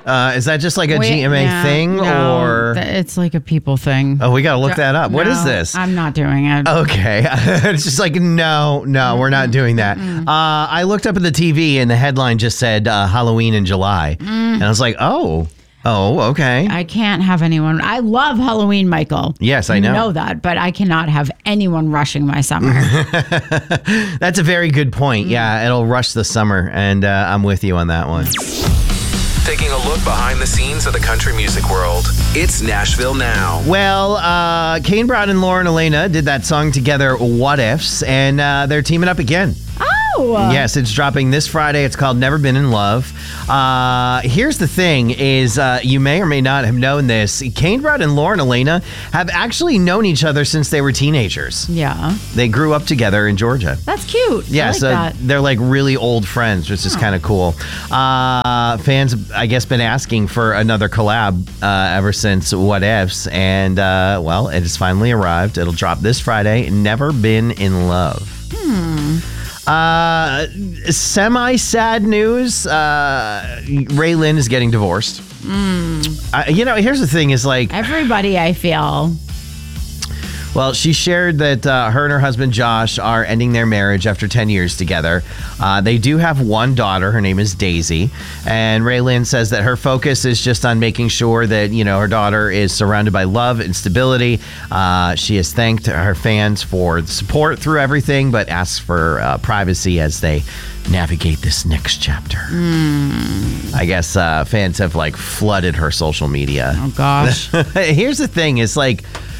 Is that just like a GMA thing? No, or it's like a people thing. Oh, we got to look that up. What is this? I'm not doing it. Okay. It's just like, no, we're not doing that. I looked up at the TV and the headline just said Halloween in July. And I was like, oh, okay. I can't have anyone. I love Halloween, Michael. Yes, I know. You know that, but I cannot have anyone rushing my summer. That's a very good point. Yeah, it'll rush the summer, and I'm with you on that one. Taking a look behind the scenes of the country music world. It's Nashville Now. Well, Kane Brown and Lauren Elena did that song together, What Ifs, and they're teaming up again. Oh! Yes, it's dropping this Friday. It's called Never Been in Love. Here's the thing is you may or may not have known this. Kane Brown and Lauren Elena have actually known each other since they were teenagers. Yeah. They grew up together in Georgia. That's cute. Yeah, I like so that. they're like really old friends, which is kind of cool. Fans, I guess, been asking for another collab ever since What Ifs, and well, it has finally arrived. It'll drop this Friday. Never Been in Love. Semi-sad news. Ray Lynn is getting divorced. Here's the thing is like... Everybody, I feel... Well, she shared that her and her husband, Josh, are ending their marriage after 10 years together. They do have one daughter. Her name is Daisy. And Ray Lynn says that her focus is just on making sure that, her daughter is surrounded by love and stability. She has thanked her fans for the support through everything, but asks for privacy as they navigate this next chapter. I guess fans have flooded her social media. Oh, gosh. Here's the thing. It's like...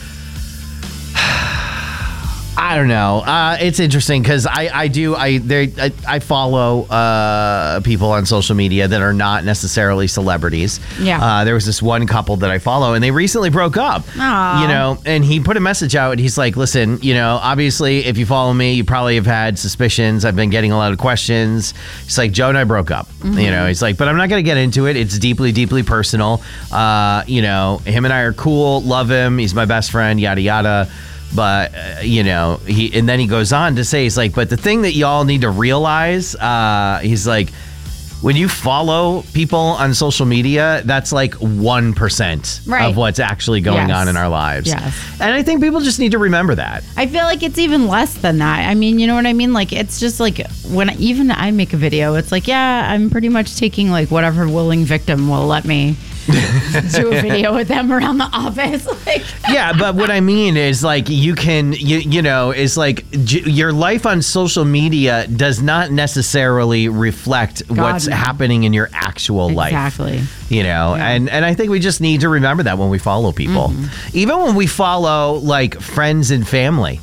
I don't know. It's interesting because I follow people on social media that are not necessarily celebrities. Yeah. There was this one couple that I follow, and they recently broke up. Aww. And he put a message out, and he's like, "Listen, obviously, if you follow me, you probably have had suspicions. I've been getting a lot of questions." He's like, "Joe and I broke up." He's like, "But I'm not going to get into it. It's deeply, deeply personal. Him and I are cool. Love him. He's my best friend. Yada yada." But, and then he goes on to say, he's like, but the thing that y'all need to realize, he's like, when you follow people on social media, that's like 1% of what's actually going on in our lives. Yes. And I think people just need to remember that. I feel like it's even less than that. I mean, you know what I mean? Like, it's just like when even I make a video, it's like, yeah, I'm pretty much taking like whatever willing victim will let me do a video with them around the office. Yeah, but what I mean is like is like your life on social media does not necessarily reflect what's happening in your actual life. Exactly. And I think we just need to remember that when we follow people. Even when we follow like friends and family,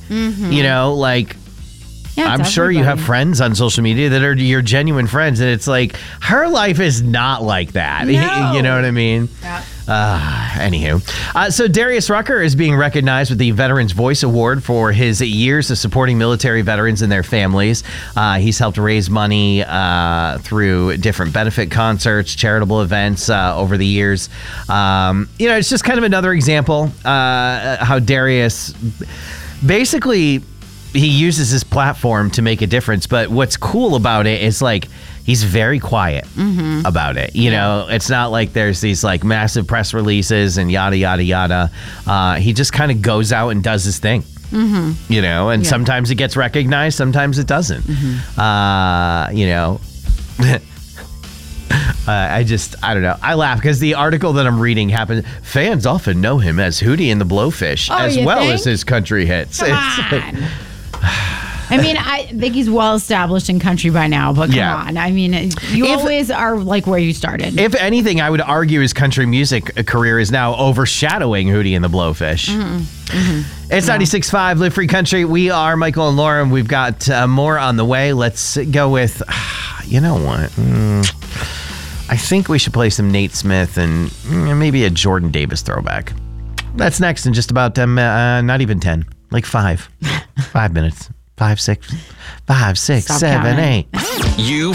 I'm sure you have friends on social media that are your genuine friends, and it's like her life is not like that. No. You know what I mean? Yeah. Anywho. So Darius Rucker is being recognized with the Veterans Voice Award for his years of supporting military veterans and their families. He's helped raise money through different benefit concerts, charitable events over the years. It's just kind of another example how Darius basically... he uses his platform to make a difference, but what's cool about it is like he's very quiet about it. It's not like there's these like massive press releases and yada yada yada. He just kind of goes out and does his thing. And sometimes it gets recognized, sometimes it doesn't. I don't know. I laugh because the article that I'm reading happened. Fans often know him as Hootie and the Blowfish, as well as his country hits. Come on. I mean, I think he's well established in country by now, but come on. I mean, you always are like where you started. If anything, I would argue his country music career is now overshadowing Hootie and the Blowfish. It's 96.5 Live Free Country. We are Michael and Lauren. We've got more on the way. Let's go with, you know what? I think we should play some Nate Smith and maybe a Jordan Davis throwback. That's next in just about not even 10, like 5 minutes. 5, 6, 7, 8. You